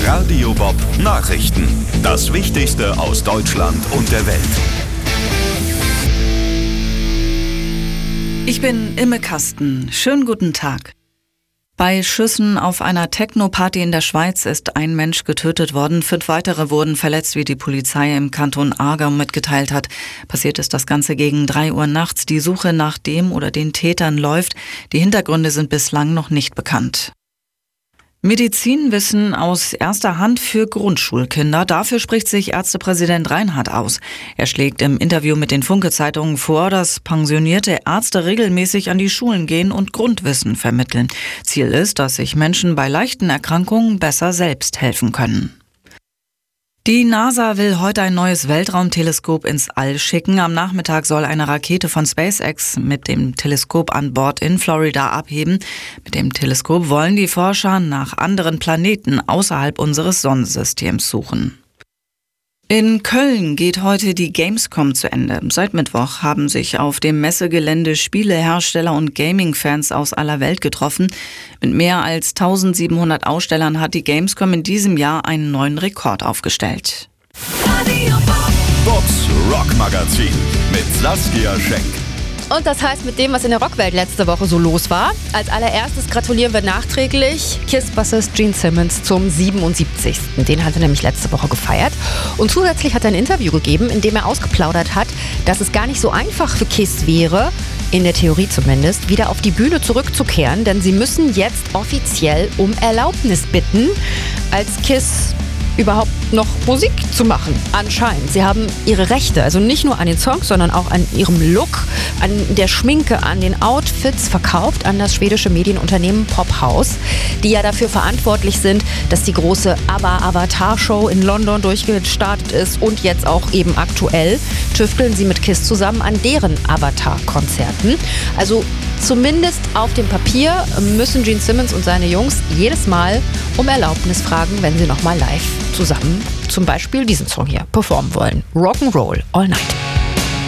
Radio Bob Nachrichten. Das Wichtigste aus Deutschland und der Welt. Ich bin Imme Kasten. Schönen guten Tag. Bei Schüssen auf einer Techno-Party in der Schweiz ist ein Mensch getötet worden. 5 weitere wurden verletzt, wie die Polizei im Kanton Aargau mitgeteilt hat. Passiert ist das Ganze gegen 3 Uhr nachts. Die Suche nach dem oder den Tätern läuft. Die Hintergründe sind bislang noch nicht bekannt. Medizinwissen aus erster Hand für Grundschulkinder. Dafür spricht sich Ärztepräsident Reinhardt aus. Er schlägt im Interview mit den Funke-Zeitungen vor, dass pensionierte Ärzte regelmäßig an die Schulen gehen und Grundwissen vermitteln. Ziel ist, dass sich Menschen bei leichten Erkrankungen besser selbst helfen können. Die NASA will heute ein neues Weltraumteleskop ins All schicken. Am Nachmittag soll eine Rakete von SpaceX mit dem Teleskop an Bord in Florida abheben. Mit dem Teleskop wollen die Forscher nach anderen Planeten außerhalb unseres Sonnensystems suchen. In Köln geht heute die Gamescom zu Ende. Seit Mittwoch haben sich auf dem Messegelände Spielehersteller und Gaming-Fans aus aller Welt getroffen. Mit mehr als 1700 Ausstellern hat die Gamescom in diesem Jahr einen neuen Rekord aufgestellt. Bobs Rockmagazin mit Saskia Schenk. Und das heißt, mit dem, was in der Rockwelt letzte Woche so los war, als allererstes gratulieren wir nachträglich Kiss-Bassist Gene Simmons zum 77. Den hat er nämlich letzte Woche gefeiert. Und zusätzlich hat er ein Interview gegeben, in dem er ausgeplaudert hat, dass es gar nicht so einfach für Kiss wäre, in der Theorie zumindest, wieder auf die Bühne zurückzukehren, denn sie müssen jetzt offiziell um Erlaubnis bitten, als Kiss überhaupt noch Musik zu machen, anscheinend. Sie haben ihre Rechte, also nicht nur an den Songs, sondern auch an ihrem Look, an der Schminke, an den Outfits verkauft an das schwedische Medienunternehmen Pophouse, die ja dafür verantwortlich sind, dass die große ABBA-Avatar-Show in London durchgestartet ist und jetzt auch eben aktuell tüfteln sie mit Kiss zusammen an deren Avatar-Konzerten. Also zumindest auf dem Papier müssen Gene Simmons und seine Jungs jedes Mal um Erlaubnis fragen, wenn sie nochmal live zusammen zum Beispiel diesen Song hier performen wollen. Rock'n'Roll All Night.